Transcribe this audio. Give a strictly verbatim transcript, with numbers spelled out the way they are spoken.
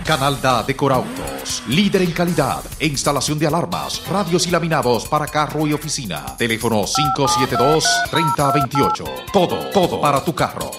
Canalda Decorautos, líder en calidad e instalación de alarmas, radios y laminados para carro y oficina. Teléfono cinco siete dos, tres cero dos ocho. Todo, todo para tu carro.